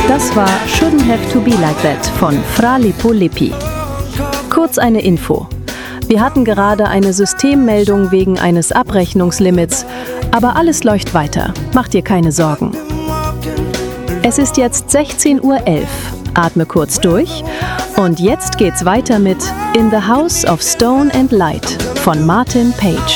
Das war Shouldn't Have to Be Like That von Fra Lippo Lippi. Kurz eine Info. Wir hatten gerade eine Systemmeldung wegen eines Abrechnungslimits, aber alles läuft weiter. Mach dir keine Sorgen. Es ist jetzt 16:11 Uhr. Atme kurz durch und jetzt geht's weiter mit In the House of Stone and Light von Martin Page.